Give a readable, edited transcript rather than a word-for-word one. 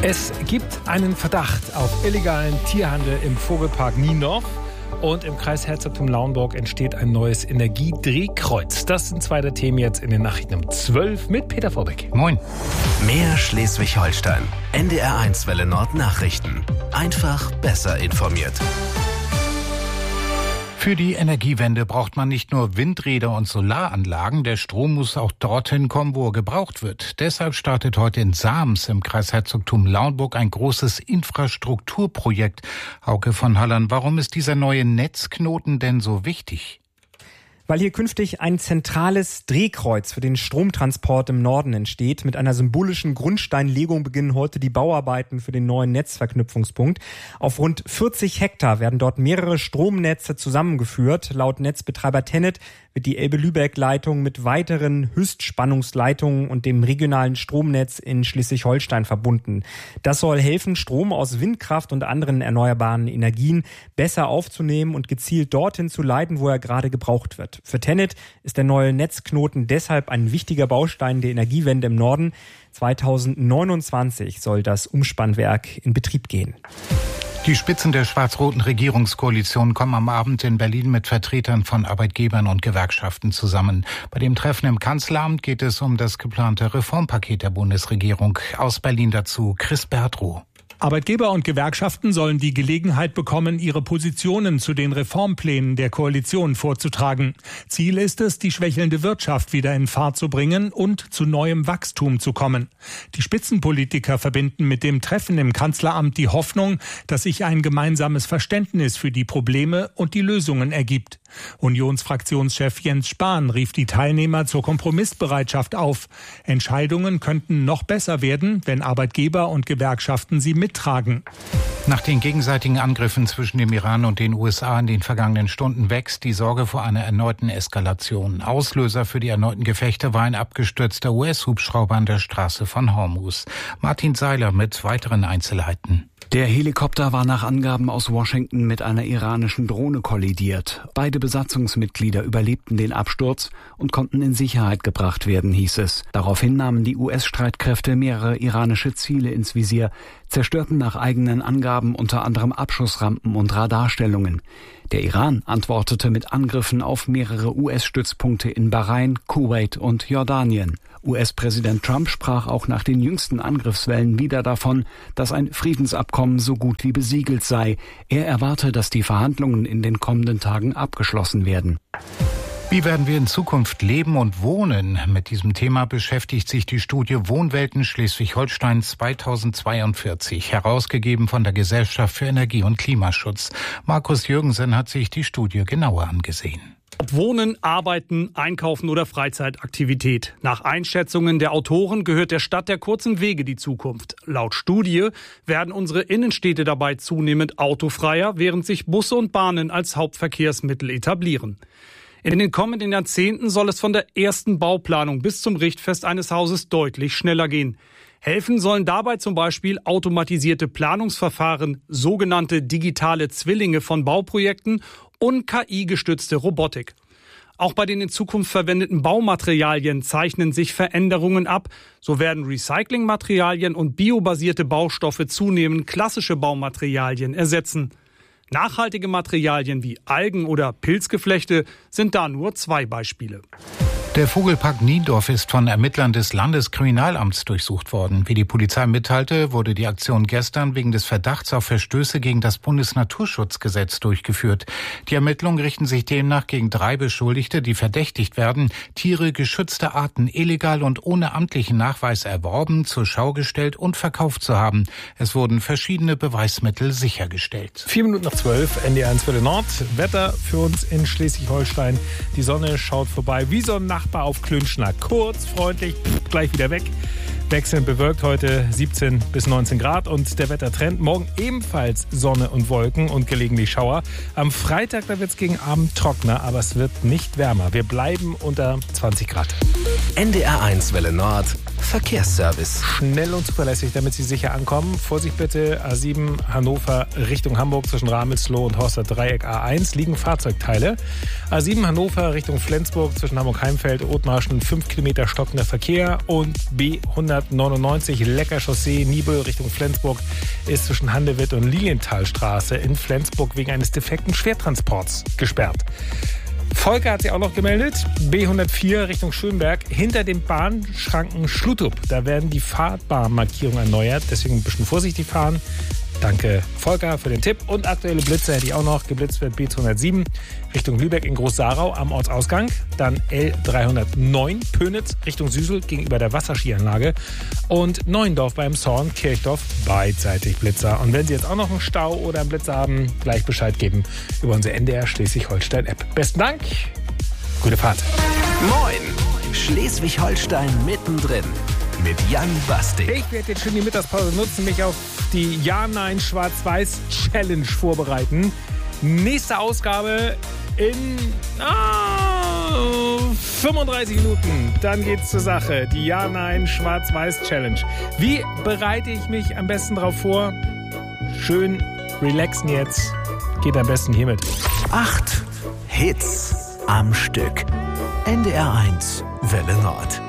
Es gibt einen Verdacht auf illegalen Tierhandel im Vogelpark Niendorf. Und im Kreis Herzogtum Lauenburg entsteht ein neues Energiedrehkreuz. Das sind zwei der Themen jetzt in den Nachrichten um 12 mit Peter Vorbeck. Moin. Mehr Schleswig-Holstein. NDR1 Welle Nord Nachrichten. Einfach besser informiert. Für die Energiewende braucht man nicht nur Windräder und Solaranlagen. Der Strom muss auch dorthin kommen, wo er gebraucht wird. Deshalb startet heute in Sams im Kreis Herzogtum Lauenburg ein großes Infrastrukturprojekt. Hauke von Hallern, warum ist dieser neue Netzknoten denn so wichtig? Weil hier künftig ein zentrales Drehkreuz für den Stromtransport im Norden entsteht. Mit einer symbolischen Grundsteinlegung beginnen heute die Bauarbeiten für den neuen Netzverknüpfungspunkt. Auf rund 40 Hektar werden dort mehrere Stromnetze zusammengeführt. Laut Netzbetreiber TenneT wird die Elbe-Lübeck-Leitung mit weiteren Höchstspannungsleitungen und dem regionalen Stromnetz in Schleswig-Holstein verbunden. Das soll helfen, Strom aus Windkraft und anderen erneuerbaren Energien besser aufzunehmen und gezielt dorthin zu leiten, wo er gerade gebraucht wird. Für TenneT ist der neue Netzknoten deshalb ein wichtiger Baustein der Energiewende im Norden. 2029 soll das Umspannwerk in Betrieb gehen. Die Spitzen der schwarz-roten Regierungskoalition kommen am Abend in Berlin mit Vertretern von Arbeitgebern und Gewerkschaften zusammen. Bei dem Treffen im Kanzleramt geht es um das geplante Reformpaket der Bundesregierung. Aus Berlin dazu Chris Bertrow. Arbeitgeber und Gewerkschaften sollen die Gelegenheit bekommen, ihre Positionen zu den Reformplänen der Koalition vorzutragen. Ziel ist es, die schwächelnde Wirtschaft wieder in Fahrt zu bringen und zu neuem Wachstum zu kommen. Die Spitzenpolitiker verbinden mit dem Treffen im Kanzleramt die Hoffnung, dass sich ein gemeinsames Verständnis für die Probleme und die Lösungen ergibt. Unionsfraktionschef Jens Spahn rief die Teilnehmer zur Kompromissbereitschaft auf. Entscheidungen könnten noch besser werden, wenn Arbeitgeber und Gewerkschaften sie mittragen. Nach den gegenseitigen Angriffen zwischen dem Iran und den USA in den vergangenen Stunden wächst die Sorge vor einer erneuten Eskalation. Auslöser für die erneuten Gefechte war ein abgestürzter US-Hubschrauber an der Straße von Hormuz. Martin Seiler mit weiteren Einzelheiten. Der Helikopter war nach Angaben aus Washington mit einer iranischen Drohne kollidiert. Beide Besatzungsmitglieder überlebten den Absturz und konnten in Sicherheit gebracht werden, hieß es. Daraufhin nahmen die US-Streitkräfte mehrere iranische Ziele ins Visier, zerstörten nach eigenen Angaben unter anderem Abschussrampen und Radarstellungen. Der Iran antwortete mit Angriffen auf mehrere US-Stützpunkte in Bahrain, Kuwait und Jordanien. US-Präsident Trump sprach auch nach den jüngsten Angriffswellen wieder davon, dass ein Friedensabkommen so gut wie besiegelt sei. Er erwarte, dass die Verhandlungen in den kommenden Tagen abgeschlossen werden. Wie werden wir in Zukunft leben und wohnen? Mit diesem Thema beschäftigt sich die Studie Wohnwelten Schleswig-Holstein 2042, herausgegeben von der Gesellschaft für Energie- und Klimaschutz. Markus Jürgensen hat sich die Studie genauer angesehen. Ob Wohnen, Arbeiten, Einkaufen oder Freizeitaktivität. Nach Einschätzungen der Autoren gehört der Stadt der kurzen Wege die Zukunft. Laut Studie werden unsere Innenstädte dabei zunehmend autofreier, während sich Busse und Bahnen als Hauptverkehrsmittel etablieren. In den kommenden Jahrzehnten soll es von der ersten Bauplanung bis zum Richtfest eines Hauses deutlich schneller gehen. Helfen sollen dabei zum Beispiel automatisierte Planungsverfahren, sogenannte digitale Zwillinge von Bauprojekten und KI-gestützte Robotik. Auch bei den in Zukunft verwendeten Baumaterialien zeichnen sich Veränderungen ab. So werden Recyclingmaterialien und biobasierte Baustoffe zunehmend klassische Baumaterialien ersetzen. Nachhaltige Materialien wie Algen- oder Pilzgeflechte sind da nur zwei Beispiele. Der Vogelpark Niendorf ist von Ermittlern des Landeskriminalamts durchsucht worden. Wie die Polizei mitteilte, wurde die Aktion gestern wegen des Verdachts auf Verstöße gegen das Bundesnaturschutzgesetz durchgeführt. Die Ermittlungen richten sich demnach gegen 3 Beschuldigte, die verdächtigt werden, Tiere geschützter Arten illegal und ohne amtlichen Nachweis erworben, zur Schau gestellt und verkauft zu haben. Es wurden verschiedene Beweismittel sichergestellt. 7:12, NDR1 Welle Nord. Wetter für uns in Schleswig-Holstein. Die Sonne schaut vorbei wie so ein Nachbar auf Klünschner. Kurz, freundlich, gleich wieder weg. Wechselnd bewölkt heute 17 bis 19 Grad und der Wettertrend. Morgen ebenfalls Sonne und Wolken und gelegentlich Schauer. Am Freitag, da wird es gegen Abend trockener, aber es wird nicht wärmer. Wir bleiben unter 20 Grad. NDR1 Welle Nord Verkehrsservice. Schnell und zuverlässig, damit Sie sicher ankommen. Vorsicht bitte, A7 Hannover Richtung Hamburg zwischen Ramelsloh und Horster Dreieck A1 liegen Fahrzeugteile. A7 Hannover Richtung Flensburg zwischen Hamburg-Heimfeld, Othmarschen 5 Kilometer stockender Verkehr. Und B199 Lecker Chaussee Nibel Richtung Flensburg ist zwischen Handewitt und Lilienthalstraße in Flensburg wegen eines defekten Schwertransports gesperrt. Volker hat sich auch noch gemeldet. B104 Richtung Schönberg hinter dem Bahnschranken Schlutup. Da werden die Fahrbahnmarkierungen erneuert. Deswegen ein bisschen vorsichtig fahren. Danke, Volker, für den Tipp. Und aktuelle Blitze hätte ich auch noch. Geblitzt wird B207 Richtung Lübeck in Groß-Sarau am Ortsausgang. Dann L309 Pönitz Richtung Süsel gegenüber der Wasserskianlage. Und Neuendorf beim Zorn, Kirchdorf beidseitig Blitzer. Und wenn Sie jetzt auch noch einen Stau oder einen Blitzer haben, gleich Bescheid geben über unsere NDR Schleswig-Holstein-App. Besten Dank, gute Fahrt. Moin, Schleswig-Holstein mittendrin. Mit Jan Bastik. Ich werde jetzt schon die Mittagspause nutzen, mich auf die Ja-Nein-Schwarz-Weiß-Challenge vorbereiten. Nächste Ausgabe in 35 Minuten. Dann geht's zur Sache. Die Ja-Nein-Schwarz-Weiß-Challenge. Wie bereite ich mich am besten drauf vor? Schön relaxen jetzt. Geht am besten hiermit. 8 Hits am Stück. NDR1 Welle Nord.